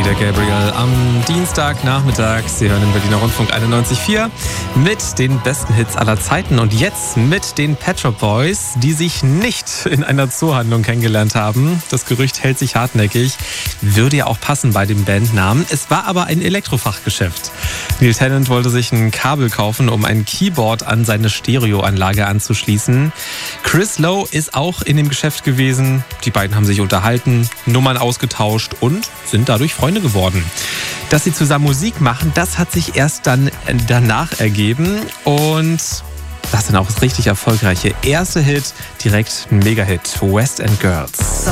der Gabriel am Dienstagnachmittag. Sie hören den Berliner Rundfunk 91.4 mit den besten Hits aller Zeiten. Und jetzt mit den Pet Shop Boys, die sich nicht in einer Zoohandlung kennengelernt haben. Das Gerücht hält sich hartnäckig. Würde ja auch passen bei dem Bandnamen. Es war aber ein Elektrofachgeschäft. Neil Tennant wollte sich ein Kabel kaufen, um ein Keyboard an seine Stereoanlage anzuschließen. Chris Lowe ist auch in dem Geschäft gewesen. Die beiden haben sich unterhalten, Nummern ausgetauscht und sind dadurch Freunde geworden. Dass sie zusammen Musik machen, das hat sich erst dann danach ergeben. Und das sind auch das richtig erfolgreiche erste Hit, direkt ein Mega-Hit, West End Girls.